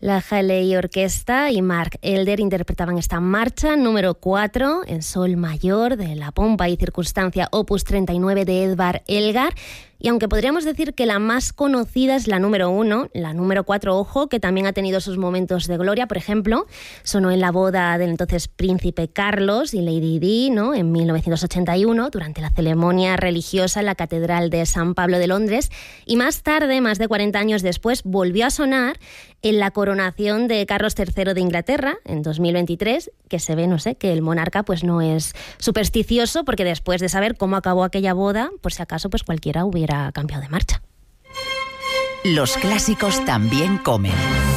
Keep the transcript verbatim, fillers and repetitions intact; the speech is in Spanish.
La Halley Orquesta y Mark Elder interpretaban esta marcha número cuatro en sol mayor de La pompa y circunstancia opus treinta y nueve de Edvard Elgar. Y aunque podríamos decir que la más conocida es la número uno, la número cuatro, ojo, que también ha tenido sus momentos de gloria. Por ejemplo, sonó en la boda del entonces príncipe Carlos y Lady Di, ¿no?, en mil novecientos ochenta y uno, durante la ceremonia religiosa en la Catedral de San Pablo de Londres. Y más tarde, más de cuarenta años después, volvió a sonar en la coronación de Carlos tercero de Inglaterra, en dos mil veintitrés, que se ve, no sé, que el monarca pues no es supersticioso, porque después de saber cómo acabó aquella boda, por si acaso pues cualquiera hubiera cambiado de marcha. Los clásicos también comen.